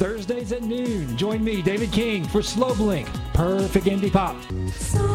Thursdays at noon. Join me, David King, for Slow Blink, perfect indie pop.